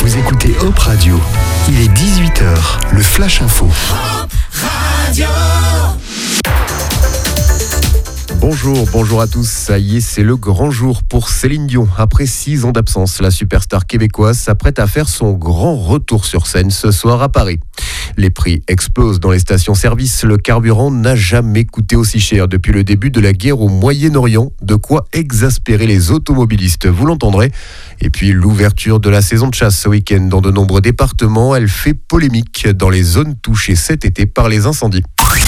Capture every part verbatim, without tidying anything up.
Vous écoutez Hop Radio. Il est dix-huit heures, le Flash Info. Hop Radio. Bonjour, bonjour à tous. Ça y est, c'est le grand jour pour Céline Dion. Après six ans d'absence, la superstar québécoise s'apprête à faire son grand retour sur scène ce soir à Paris. Les prix explosent dans les stations-service. Le carburant n'a jamais coûté aussi cher depuis le début de la guerre au Moyen-Orient. De quoi exaspérer les automobilistes, vous l'entendrez. Et puis l'ouverture de la saison de chasse ce week-end dans de nombreux départements, elle fait polémique dans les zones touchées cet été par les incendies.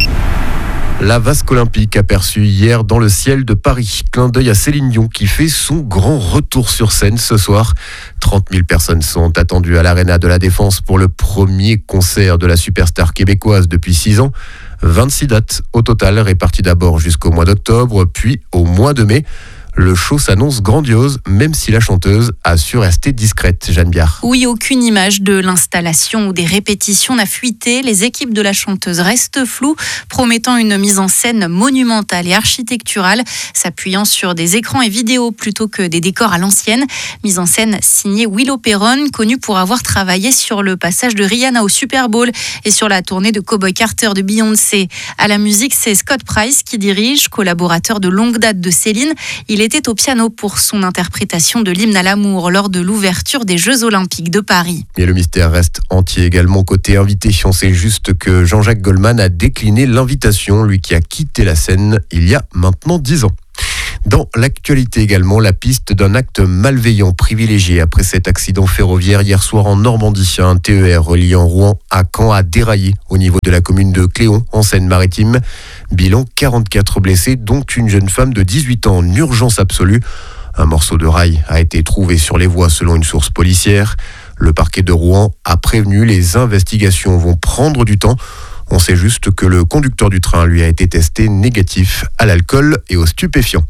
La vasque olympique aperçue hier dans le ciel de Paris. Clin d'œil à Céline Dion qui fait son grand retour sur scène ce soir. trente mille personnes sont attendues à l'Arena de la Défense pour le premier concert de la superstar québécoise depuis six ans. vingt-six dates au total, réparties d'abord jusqu'au mois d'octobre, puis au mois de mai. Le show s'annonce grandiose, même si la chanteuse a su rester discrète. Jeanne Biard. Oui, aucune image de l'installation ou des répétitions n'a fuité. Les équipes de la chanteuse restent floues, promettant une mise en scène monumentale et architecturale, s'appuyant sur des écrans et vidéos plutôt que des décors à l'ancienne. Mise en scène signée Willow Perron, connue pour avoir travaillé sur le passage de Rihanna au Super Bowl et sur la tournée de Cowboy Carter de Beyoncé. À la musique, c'est Scott Price qui dirige, collaborateur de longue date de Céline. Il était au piano pour son interprétation de l'hymne à l'amour lors de l'ouverture des Jeux Olympiques de Paris. Et le mystère reste entier également côté invité. On sait juste que Jean-Jacques Goldman a décliné l'invitation, lui qui a quitté la scène il y a maintenant dix ans. Dans l'actualité également, la piste d'un acte malveillant privilégié après cet accident ferroviaire hier soir en Normandie. Un T E R reliant Rouen à Caen a déraillé au niveau de la commune de Cléon en Seine-Maritime. Bilan quarante-quatre blessés, dont une jeune femme de dix-huit ans en urgence absolue. Un morceau de rail a été trouvé sur les voies selon une source policière. Le parquet de Rouen a prévenu, les investigations vont prendre du temps. On sait juste que le conducteur du train lui a été testé négatif à l'alcool et aux stupéfiants.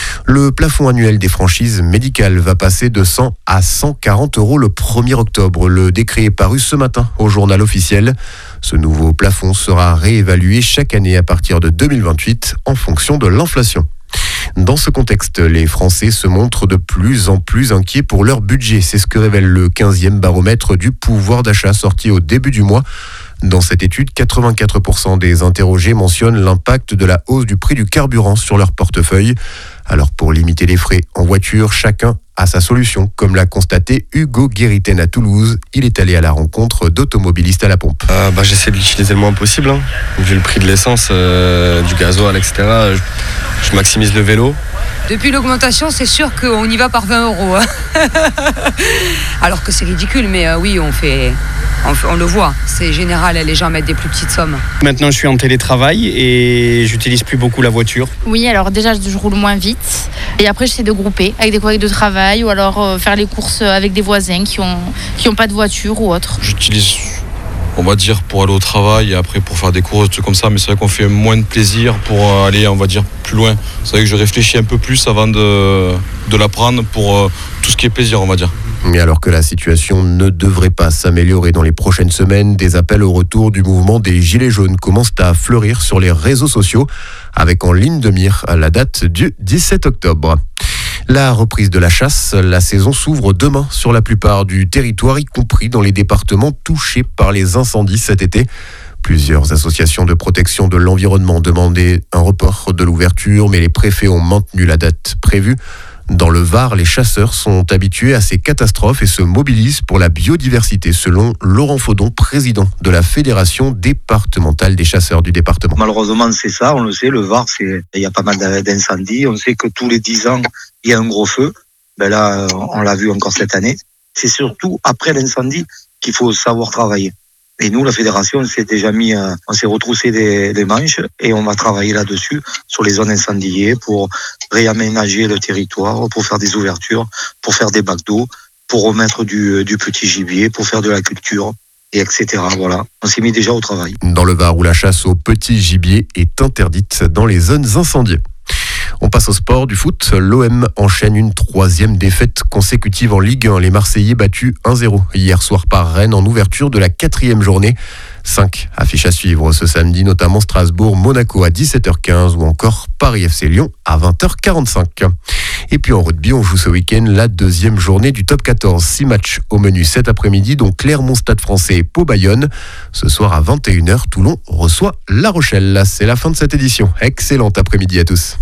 Le plafond annuel des franchises médicales va passer de cent à cent quarante euros le premier octobre. Le décret est paru ce matin au journal officiel. Ce nouveau plafond sera réévalué chaque année à partir de deux mille vingt-huit en fonction de l'inflation. Dans ce contexte, les Français se montrent de plus en plus inquiets pour leur budget. C'est ce que révèle le quinzième baromètre du pouvoir d'achat sorti au début du mois. Dans cette étude, quatre-vingt-quatre pour cent des interrogés mentionnent l'impact de la hausse du prix du carburant sur leur portefeuille. Alors pour limiter les frais en voiture, chacun a sa solution, comme l'a constaté Hugo Guériten à Toulouse. Il est allé à la rencontre d'automobilistes à la pompe. Euh, bah, j'essaie de l'utiliser le moins possible, hein. Vu le prix de l'essence, euh, du gasoil, et cetera. Je, je maximise le vélo. Depuis l'augmentation, c'est sûr qu'on y va par vingt euros. Hein. Alors que c'est ridicule, mais euh, oui, on fait... On le voit, c'est général, les gens mettent des plus petites sommes. Maintenant, je suis en télétravail et j'utilise plus beaucoup la voiture. Oui, alors déjà, je roule moins vite. Et après, j'essaie de grouper avec des collègues de travail ou alors euh, faire les courses avec des voisins qui ont, qui ont pas de voiture ou autre. J'utilise, on va dire, pour aller au travail et après pour faire des courses, des trucs comme ça. Mais c'est vrai qu'on fait moins de plaisir pour aller, on va dire, plus loin. C'est vrai que je réfléchis un peu plus avant de, de la prendre pour euh, tout ce qui est plaisir, on va dire. Mais alors que la situation ne devrait pas s'améliorer dans les prochaines semaines, des appels au retour du mouvement des Gilets jaunes commencent à fleurir sur les réseaux sociaux, avec en ligne de mire la date du dix-sept octobre. La reprise de la chasse, la saison s'ouvre demain sur la plupart du territoire, y compris dans les départements touchés par les incendies cet été. Plusieurs associations de protection de l'environnement demandaient un report de l'ouverture, mais les préfets ont maintenu la date prévue. Dans le Var, les chasseurs sont habitués à ces catastrophes et se mobilisent pour la biodiversité, selon Laurent Faudon, président de la Fédération départementale des chasseurs du département. Malheureusement, c'est ça, on le sait, le Var, c'est, il y a pas mal d'incendies. On sait que tous les dix ans, il y a un gros feu. Ben là, on l'a vu encore cette année. C'est surtout après l'incendie qu'il faut savoir travailler. Et nous, la fédération, on s'est déjà mis, euh, on s'est retroussé des, des manches et on va travailler là-dessus sur les zones incendiées pour réaménager le territoire, pour faire des ouvertures, pour faire des bacs d'eau, pour remettre du, du petit gibier, pour faire de la culture, et et cetera. Voilà, on s'est mis déjà au travail. Dans le Var, où la chasse au petit gibier est interdite dans les zones incendiées. On passe au sport du foot. L'O M enchaîne une troisième défaite consécutive en Ligue un. Les Marseillais battus un zéro hier soir par Rennes en ouverture de la quatrième journée. Cinq affiches à suivre ce samedi, notamment Strasbourg-Monaco à dix-sept heures quinze ou encore Paris-F C Lyon à vingt heures quarante-cinq. Et puis en rugby, on joue ce week-end la deuxième journée du top quatorze. Six matchs au menu cet après-midi, dont Clermont-Stade Français et Pau-Bayonne. Ce soir à vingt et une heures, Toulon reçoit La Rochelle. C'est la fin de cette édition. Excellent après-midi à tous.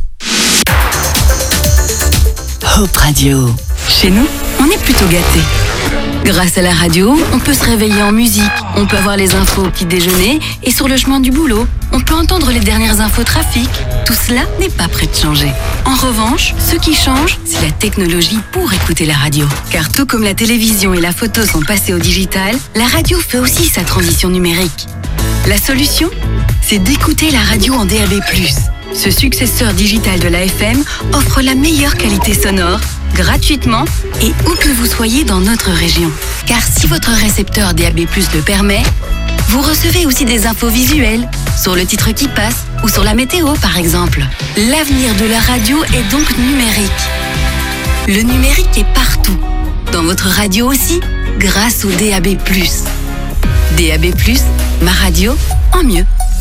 Hope Radio. Chez nous, on est plutôt gâtés. Grâce à la radio, on peut se réveiller en musique, on peut avoir les infos au petit déjeuner et sur le chemin du boulot, on peut entendre les dernières infos trafic. Tout cela n'est pas prêt de changer. En revanche, ce qui change, c'est la technologie pour écouter la radio. Car tout comme la télévision et la photo sont passés au digital, la radio fait aussi sa transition numérique. La solution, c'est d'écouter la radio en D A B plus. Ce successeur digital de la F M offre la meilleure qualité sonore, gratuitement et où que vous soyez dans notre région. Car si votre récepteur D A B plus le permet, vous recevez aussi des infos visuelles, sur le titre qui passe ou sur la météo par exemple. L'avenir de la radio est donc numérique. Le numérique est partout, dans votre radio aussi, grâce au D A B plus. D A B plus, ma radio en mieux.